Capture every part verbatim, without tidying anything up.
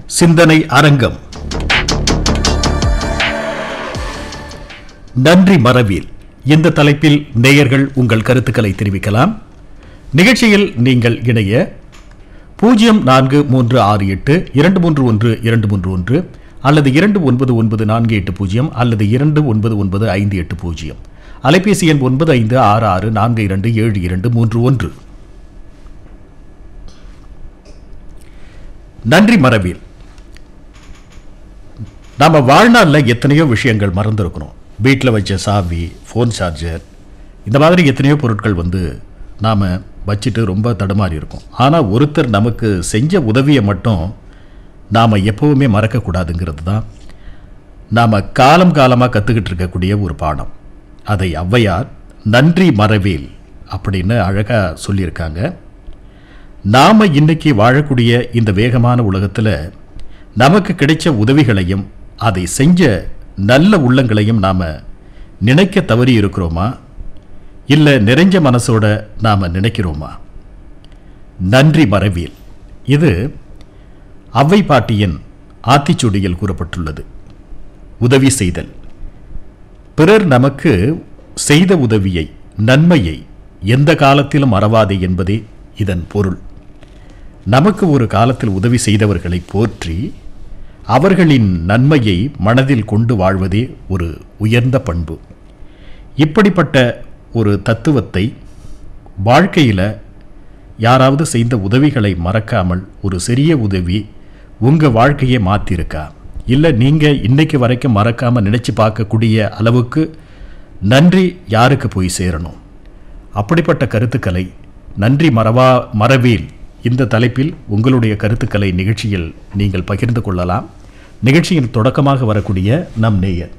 சிந்தனை அரங்கம். நன்றி மறவீல் இந்த தலைப்பில் நேயர்கள் உங்கள் கருத்துக்களை தெரிவிக்கலாம். நிகழ்ச்சியில் நீங்கள் இணைய பூஜ்ஜியம் நான்கு மூன்று ஆறு எட்டு இரண்டு மூன்று ஒன்று இரண்டு மூன்று ஒன்று அல்லது இரண்டு ஒன்பது ஒன்பது நான்கு எட்டு பூஜ்ஜியம் அல்லது இரண்டு ஒன்பது ஒன்பது ஐந்து எட்டு பூஜ்ஜியம், அலைபேசி எண் ஒன்பது ஐந்து ஆறு ஆறு நான்கு இரண்டு ஏழு இரண்டு மூன்று ஒன்று. நன்றி மறவீல். நாம வாழ்நாளில் எத்தனையோ விஷயங்கள் மறந்துருக்கணும். வீட்டில் வச்ச சாவி, ஃபோன் சார்ஜர், இந்த மாதிரி எத்தனையோ பொருட்கள் வந்து நாம் வச்சுட்டு ரொம்ப தடுமாறி இருக்கும். ஆனால் ஒருத்தர் நமக்கு செஞ்ச உதவியை மட்டும் நாம் எப்போவுமே மறக்கக்கூடாதுங்கிறது தான் நாம் காலம் காலமாக கற்றுக்கிட்டு இருக்கக்கூடிய ஒரு பாடம். அதை ஔவையார் நன்றி மறவேல் அப்படின்னு அழகாக சொல்லியிருக்காங்க. நாம் இன்னைக்கு வாழக்கூடிய இந்த வேகமான உலகத்தில் நமக்கு கிடைச்ச உதவிகளையும் அதை செஞ்ச நல்ல உள்ளங்களையும் நாம் நினைக்க தவறி இருக்கிறோமா, இல்லை நிறைஞ்ச மனசோட நாம் நினைக்கிறோமா? நன்றி மறவீல் இது ஔவை பாட்டியின் ஆத்திச்சூடியில் கூறப்பட்டுள்ளது. உதவி செய்தல், பிறர் நமக்கு செய்த உதவியை, நன்மையை எந்த காலத்திலும் மறவாதே என்பதே இதன் பொருள். நமக்கு ஒரு காலத்தில் உதவி செய்தவர்களை போற்றி அவர்களின் நன்மையை மனதில் கொண்டு வாழ்வதே ஒரு உயர்ந்த பண்பு. இப்படிப்பட்ட ஒரு தத்துவத்தை வாழ்க்கையில் யாராவது செய்த உதவிகளை மறக்காமல் ஒரு சிறிய உதவி உங்கள் வாழ்க்கையை மாற்றிருக்கா? இல்லை நீங்கள் இன்னைக்கு வரைக்கும் மறக்காமல் நினச்சி பார்க்கக்கூடிய அளவுக்கு நன்றி யாருக்கு போய் சேரணும்? அப்படிப்பட்ட கருத்துக்களை நன்றி மறவா மறவீல் இந்த தலைப்பில் உங்களுடைய கருத்துக்களை நிகழ்ச்சியில் நீங்கள் பகிர்ந்து கொள்ளலாம். நிகழ்ச்சியின் தொடக்கமாக வரக்கூடிய நம் நேயர்.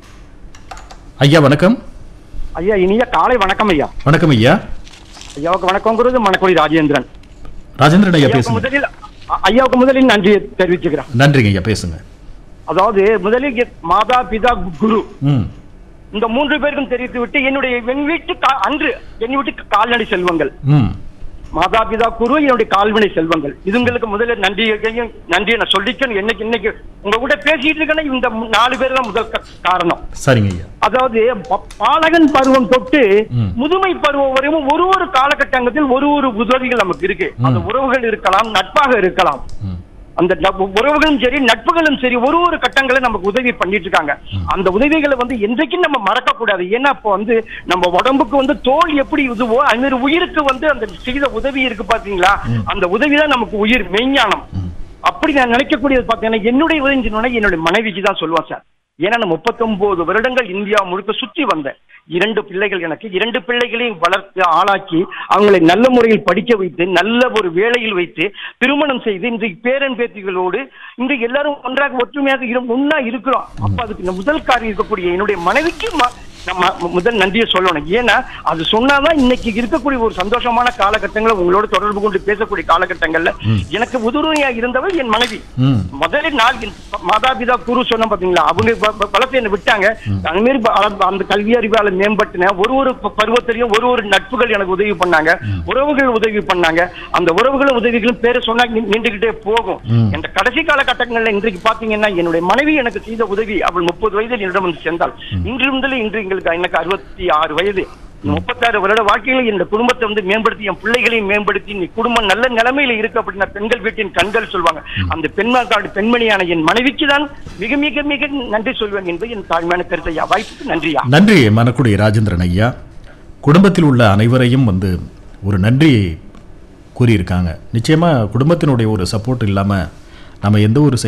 ஐயா வணக்கம். ஐயா இனிய காலை வணக்கம். ஐயா வணக்கம். ஐயா ஐயாவுக்கு வணக்கம்ங்கிறது மணக்குடி ராஜேந்திரன். ராஜேந்திரன் ஐயா பேசுங்க. முதலில் ஐயாவுக்கு முதலில் நன்றி தெரிவிச்சுக்கிறேன். நன்றிங்க ஐயா, பேசுங்க. அதாவது முதலில் மாதா பிதா குரு ம் இந்த மூன்று பேருக்கும் தெரிவித்து விட்டு என்னுடைய என் வீட்டு அன்று என் வீட்டுக்கு கால்நடை செல்வங்கள், ம் மாதா பிதா குரு என்னுடைய கால்வினை செல்வங்கள், இதுங்களுக்கு முதல்ல நன்றி நன்றியை நான் சொல்லிக்கணும். என்னைக்கு இன்னைக்கு உங்க கூட பேசிட்டு இருக்கேன்னா இந்த நாலு பேர் தான் முதல் காரணம். சரிங்க ஐயா. அதாவது பாலகன் பருவம் தொட்டு முதுமை பருவம் வரையும் ஒரு ஒரு காலகட்டத்தில் ஒரு ஒரு உதவிகள் நமக்கு இருக்கு. அந்த உறவுகள் இருக்கலாம், நட்பாக இருக்கலாம். அந்த உறவுகளும் சரி நட்புகளும் சரி ஒரு ஒரு கட்டங்களை நமக்கு உதவி பண்ணிட்டு இருக்காங்க. அந்த உதவிகளை வந்து என்றைக்கும் நம்ம மறக்க கூடாது. ஏன்னா இப்போ வந்து நம்ம உடம்புக்கு வந்து தோல் எப்படி உதவோ அது மாதிரி உயிருக்கு வந்து அந்த செய்த உதவி இருக்கு பாத்தீங்களா, அந்த உதவிதான் நமக்கு உயிர் மெய்ஞானம். அப்படி நான் நினைக்கக்கூடியது பாத்தீங்கன்னா என்னுடைய உதவி என்னுடைய மனைவிக்கு தான் சொல்லுவேன் சார். ஏன்னா நான் முப்பத்தி ஒன்பது வருடங்கள் இந்தியா முழுக்க சுற்றி வந்தேன். இரண்டு பிள்ளைகள் எனக்கு, இரண்டு பிள்ளைகளையும் வளர்த்து ஆளாக்கி அவங்களை நல்ல முறையில் படிக்க வைத்து நல்ல ஒரு வேலையில் வைத்து திருமணம் செய்து இன்றைக்கு பேரன் பேத்திகளோடு இன்றைக்கு எல்லாரும் ஒன்றாக ஒற்றுமையாக ஒன்னா இருக்கிறோம். அப்ப அதுக்கு முதல் காரியம் இருக்கக்கூடிய என்னுடைய மனைவிக்கு நம்ம முதல் நன்றியை சொல்லணும். ஏன்னா அது சொன்னாதான் இன்னைக்கு இருக்கக்கூடிய ஒரு சந்தோஷமான காலகட்டங்களை உங்களோட தொடர்பு கொண்டு பேசக்கூடிய காலகட்டங்கள்ல எனக்கு உதவியா இருந்தவர் என் மனைவி. முதலில் நாள் மாதாபிதா குரு சொன்ன பாத்தீங்களா, அவங்க பலத்தை என்ன விட்டாங்க. அது மாதிரி அந்த கல்வி அறிவால மேம்பட்டுன ஒரு ஒரு பருவத்திலையும் ஒரு ஒரு நட்புகள் எனக்கு உதவி பண்ணாங்க, உறவுகள் உதவி பண்ணாங்க. அந்த உறவுகளும் உதவிகளும் பேரை சொன்னா நின்றுகிட்டே போகும். என்ற கடைசி காலகட்டங்கள்ல இன்றைக்கு பாத்தீங்கன்னா என்னுடைய மனைவி எனக்கு செய்த உதவி, அவள் முப்பது வயதில் என்னிடம் வந்து சேர்ந்தாள். இன்று முதல் இன்று எனக்கு அறுபத்தி ஆறு வயது. முப்பத்தாறு வருட வாழ்க்கையில இந்த குடும்பத்தை வந்து மேம்படுத்தி என் பிள்ளைகளையும் மேம்படுத்தி நீ குடும்பம் நல்ல நிலைமையில இருக்கு அப்படின்னா பெண்கள் வீட்டின் கண்கள் சொல்வாங்க. அந்த பெண்மக்காடு பெண்மணியான என் மனைவிக்கு தான் மிக மிக மிக நன்றி சொல்வேன் என்பது என் தாழ்மையான கருத்து. ஐயா வாய்ப்புக்கு நன்றியா. நன்றி மணக்குடி ராஜேந்திரன் ஐயா. குடும்பத்தில் உள்ள அனைவரையும் வந்து ஒரு நன்றி கூறியிருக்காங்க. நிச்சயமா குடும்பத்தினுடைய ஒரு சப்போர்ட் இல்லாம நம்ம எந்த ஒரு